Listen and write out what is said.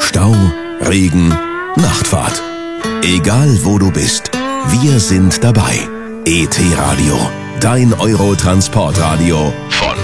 Stau, Regen, Nachtfahrt. Egal wo du bist, wir sind dabei. ET Radio, dein Euro-Transportradio von